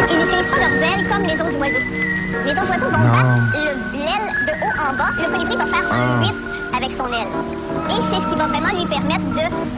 Ils n'utilisent pas leurs ailes comme les autres oiseaux. Les autres oiseaux vont battre l'aile de haut en bas. Le colibri va faire un 8 avec son aile. Et c'est ce qui va vraiment lui permettre de